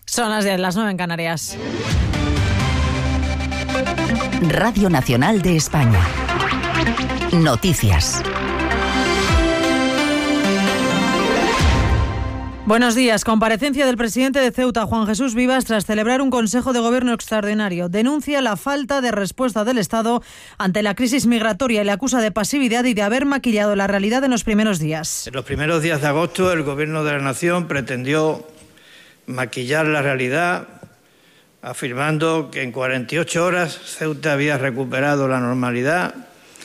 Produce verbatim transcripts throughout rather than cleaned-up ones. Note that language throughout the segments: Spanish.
Son las diez, las nueve en Canarias. Radio Nacional de España. Noticias. Buenos días. Comparecencia del presidente de Ceuta, Juan Jesús Vivas, tras celebrar un Consejo de Gobierno extraordinario. Denuncia la falta de respuesta del Estado ante la crisis migratoria y le acusa de pasividad y de haber maquillado la realidad en los primeros días. En los primeros días de agosto, el Gobierno de la Nación pretendió maquillar la realidad, afirmando que en cuarenta y ocho horas Ceuta había recuperado la normalidad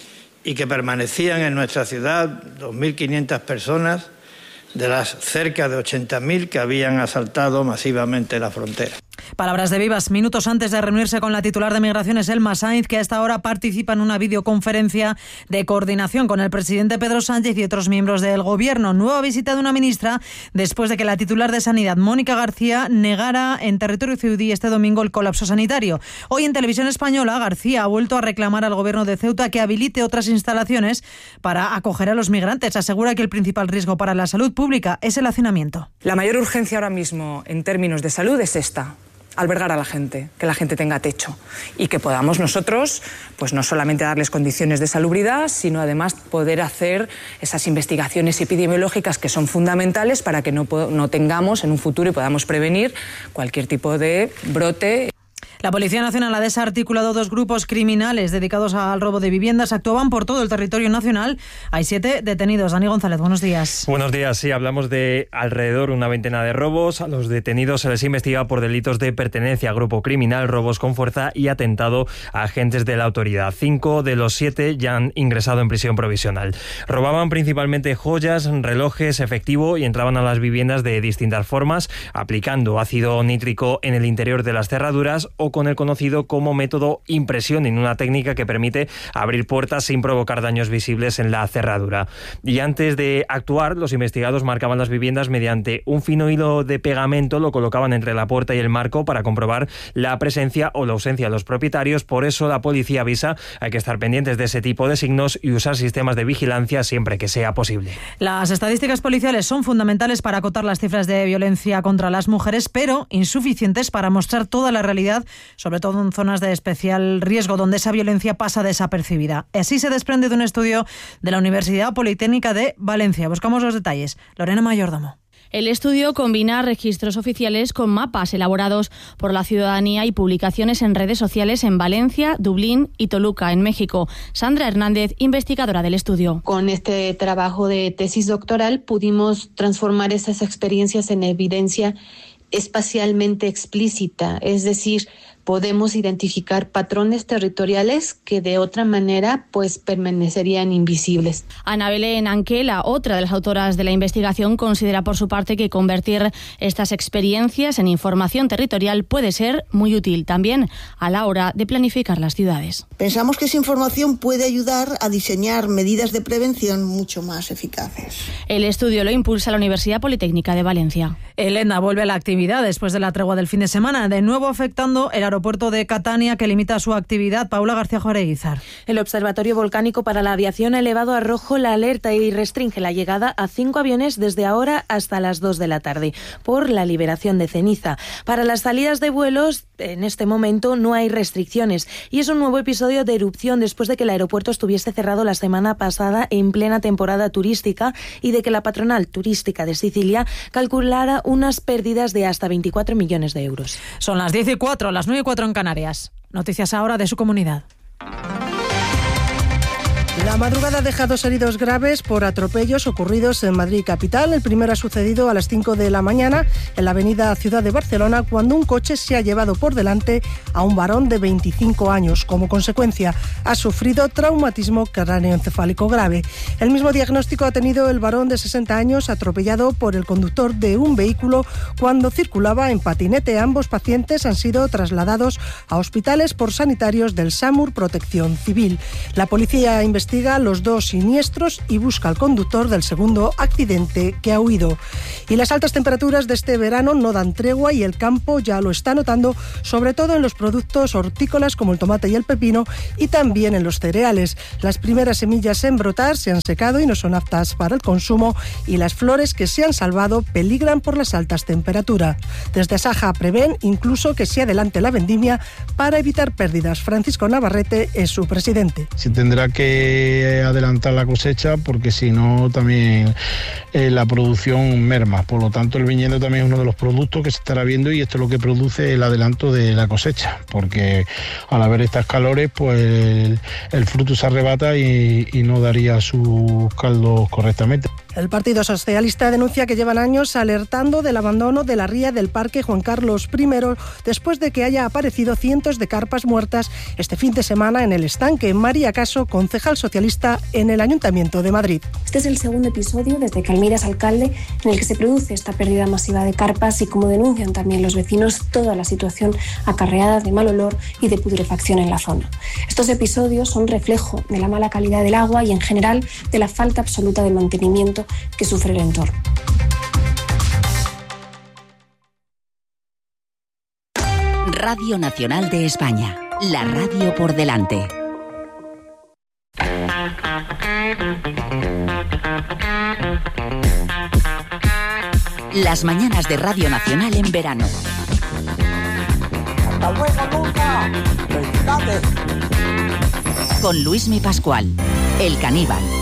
y que permanecían en nuestra ciudad dos mil quinientas personas de las cerca de ochenta mil que habían asaltado masivamente la frontera. Palabras de Vivas minutos antes de reunirse con la titular de Migraciones, Elma Sainz, que a esta hora participa en una videoconferencia de coordinación con el presidente Pedro Sánchez y otros miembros del Gobierno. Nueva visita de una ministra después de que la titular de Sanidad, Mónica García, negara en territorio ceutí este domingo el colapso sanitario. Hoy en Televisión Española, García ha vuelto a reclamar al Gobierno de Ceuta que habilite otras instalaciones para acoger a los migrantes. Asegura que el principal riesgo para la salud pública es el hacinamiento. La mayor urgencia ahora mismo en términos de salud es esta: albergar a la gente, que la gente tenga techo y que podamos nosotros, pues no solamente darles condiciones de salubridad, sino además poder hacer esas investigaciones epidemiológicas que son fundamentales para que no, no tengamos en un futuro y podamos prevenir cualquier tipo de brote. La Policía Nacional ha desarticulado dos grupos criminales dedicados al robo de viviendas. Actuaban por todo el territorio nacional. Hay siete detenidos. Dani González, buenos días. Buenos días. Sí, hablamos de alrededor una veintena de robos. A los detenidos se les investiga por delitos de pertenencia a grupo criminal, robos con fuerza y atentado a agentes de la autoridad. Cinco de los siete ya han ingresado en prisión provisional. Robaban principalmente joyas, relojes, efectivo y entraban a las viviendas de distintas formas, aplicando ácido nítrico en el interior de las cerraduras o con el conocido como método impressioning, una técnica que permite abrir puertas sin provocar daños visibles en la cerradura. Y antes de actuar, los investigados marcaban las viviendas mediante un fino hilo de pegamento, lo colocaban entre la puerta y el marco para comprobar la presencia o la ausencia de los propietarios. Por eso la policía avisa, hay que estar pendientes de ese tipo de signos y usar sistemas de vigilancia siempre que sea posible. Las estadísticas policiales son fundamentales para acotar las cifras de violencia contra las mujeres, pero insuficientes para mostrar toda la realidad, sobre todo en zonas de especial riesgo, donde esa violencia pasa desapercibida. Así se desprende de un estudio de la Universidad Politécnica de Valencia. Buscamos los detalles. Lorena Mayordomo. El estudio combina registros oficiales con mapas elaborados por la ciudadanía y publicaciones en redes sociales en Valencia, Dublín y Toluca, en México. Sandra Hernández, investigadora del estudio. Con este trabajo de tesis doctoral pudimos transformar esas experiencias en evidencia espacialmente explícita, es decir, podemos identificar patrones territoriales que de otra manera pues permanecerían invisibles. Ana Belén Anquela, otra de las autoras de la investigación, considera por su parte que convertir estas experiencias en información territorial puede ser muy útil también a la hora de planificar las ciudades. Pensamos que esa información puede ayudar a diseñar medidas de prevención mucho más eficaces. El estudio lo impulsa la Universidad Politécnica de Valencia. Elena vuelve a la actividad después de la tregua del fin de semana, de nuevo afectando el aeropuerto de Catania, que limita su actividad. Paula García Joreguizar. El Observatorio Volcánico para la Aviación ha elevado a rojo la alerta y restringe la llegada a cinco aviones desde ahora hasta las dos de la tarde por la liberación de ceniza. Para las salidas de vuelos, en este momento no hay restricciones y es un nuevo episodio de erupción después de que el aeropuerto estuviese cerrado la semana pasada en plena temporada turística y de que la patronal turística de Sicilia calculara unas pérdidas de hasta veinticuatro millones de euros. Son las diez y cuatro, las nueve y cuatro en Canarias. Noticias ahora de su comunidad. La madrugada deja dos heridos graves por atropellos ocurridos en Madrid capital. El primero ha sucedido a las cinco de la mañana en la avenida Ciudad de Barcelona, cuando un coche se ha llevado por delante a un varón de veinticinco años. Como consecuencia, ha sufrido traumatismo cráneoencefálico grave. El mismo diagnóstico ha tenido el varón de sesenta años atropellado por el conductor de un vehículo cuando circulaba en patinete. Ambos pacientes han sido trasladados a hospitales por sanitarios del SAMUR Protección Civil. La policía investiga investiga los dos siniestros y busca al conductor del segundo accidente que ha huido. Y las altas temperaturas de este verano no dan tregua y el campo ya lo está notando, sobre todo en los productos hortícolas como el tomate y el pepino, y también en los cereales. Las primeras semillas en brotar se han secado y no son aptas para el consumo, y las flores que se han salvado peligran por las altas temperaturas. Desde Asaja prevén incluso que se adelante la vendimia para evitar pérdidas. Francisco Navarrete es su presidente. Se tendrá que adelantar la cosecha porque si no también eh, la producción merma. Por lo tanto, el viñedo también es uno de los productos que se estará viendo, y esto es lo que produce el adelanto de la cosecha, porque al haber estas calores, pues el, el fruto se arrebata y, y no daría sus caldos correctamente. El Partido Socialista denuncia que llevan años alertando del abandono de la ría del Parque Juan Carlos primero después de que haya aparecido cientos de carpas muertas este fin de semana en el estanque. María Caso, concejal socialista en el Ayuntamiento de Madrid. Este es el segundo episodio desde que Almeida es alcalde en el que se produce esta pérdida masiva de carpas y, como denuncian también los vecinos, toda la situación acarreada de mal olor y de putrefacción en la zona. Estos episodios son reflejo de la mala calidad del agua y, en general, de la falta absoluta de mantenimiento que sufre el entorno. Radio Nacional de España, la radio por delante. Las mañanas de Radio Nacional en verano. ¡Hasta luego, Luca! ¡Felicidades! Con Luismi Pascual, el caníbal.